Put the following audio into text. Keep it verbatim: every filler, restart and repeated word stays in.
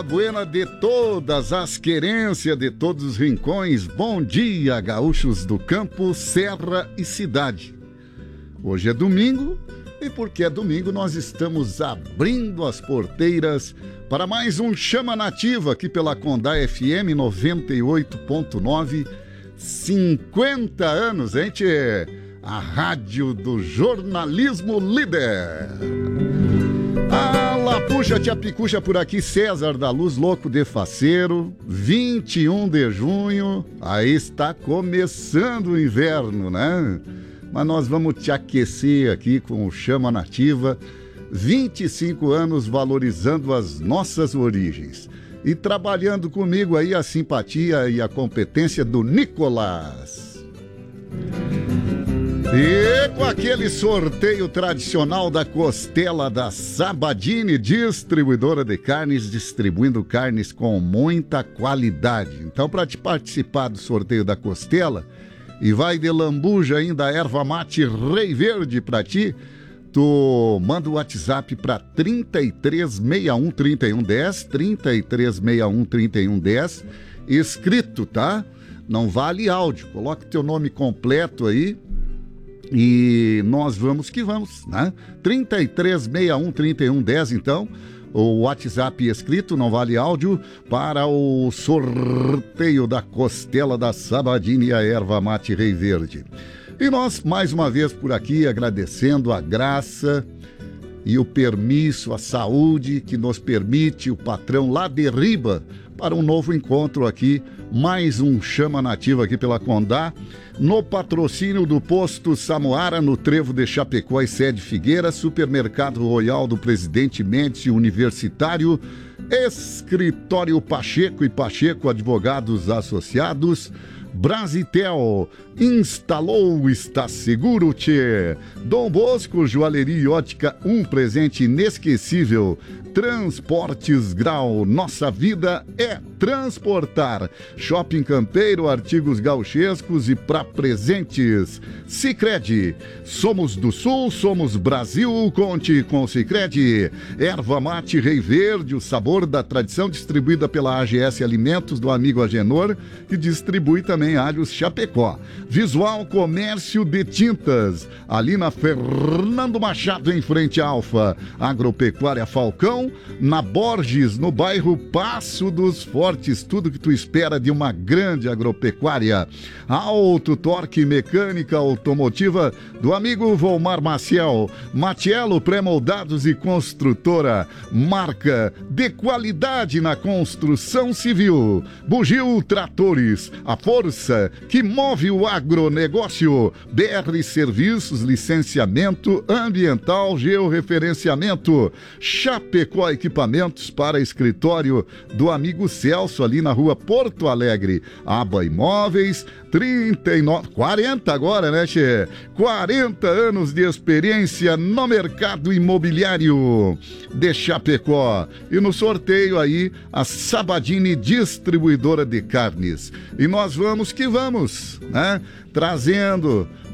Buena de todas as querências de todos os rincões. Bom dia, gaúchos do campo, serra e cidade. Hoje é domingo e porque é domingo nós estamos abrindo as porteiras para mais um Chama Nativa aqui pela Condá F M noventa e oito ponto nove. cinquenta anos, gente! A rádio do jornalismo líder. A Lapuxa Tia Picucha por aqui, César da Luz, louco de faceiro, vinte e um de junho, aí está começando o inverno, né? Mas nós vamos te aquecer aqui com o Chama Nativa, vinte e cinco anos valorizando as nossas origens. E trabalhando comigo aí a simpatia e a competência do Nicolás. E com aquele sorteio tradicional da costela da Sabadini, distribuidora de carnes, distribuindo carnes com muita qualidade. Então, para te participar do sorteio da costela, e vai de lambuja ainda, erva mate Rei Verde para ti, tu manda o WhatsApp para trinta e três sessenta e um, trinta e um dez, trinta e três sessenta e um, trinta e um dez, escrito, tá? Não vale áudio, coloca teu nome completo aí. E nós vamos que vamos, né? trinta e três sessenta e um, trinta e um dez, então, o WhatsApp escrito, não vale áudio, para o sorteio da costela da Sabadini e a erva mate Rei Verde. E nós, mais uma vez por aqui, agradecendo a graça e o permisso, a saúde que nos permite o patrão lá de Riba para um novo encontro aqui, mais um Chama Nativa aqui pela Condá, no patrocínio do Posto Samoara, no Trevo de Chapecó e Sede Figueira, Supermercado Royal do Presidente Médici Universitário, Escritório Pacheco e Pacheco Advogados Associados, Brasitel, instalou, está seguro, tchê. Dom Bosco, Joalheria e Ótica, um presente inesquecível. Transportes Grau, nossa vida é transportar. Shopping Campeiro, artigos gauchescos e pra presentes. Sicredi, somos do Sul, somos Brasil, conte com o Sicredi. Erva mate Rei Verde, o sabor da tradição, distribuída pela A G S Alimentos do amigo Agenor, que distribui também Alhos Chapecó. Visual Comércio de Tintas, ali na Fernando Machado, em frente à Alfa. Agropecuária Falcão, na Borges, no bairro Passo dos Fortes, tudo que tu espera de uma grande agropecuária. Auto Torque Mecânica Automotiva do amigo Volmar Maciel. Matiello Pré-Moldados e Construtora, marca de qualidade na construção civil. Bugio Tratores, a força que move o agronegócio. B R Serviços, licenciamento ambiental, georreferenciamento. Chapecó Equipamentos para escritório do amigo Celso, ali na rua Porto Alegre. Aba Imóveis, trinta e nove, quarenta agora, né, tchê? quarenta anos de experiência no mercado imobiliário de Chapecó. E no sorteio aí, a Sabadini, distribuidora de carnes. E nós vamos que vamos, né? Trazendo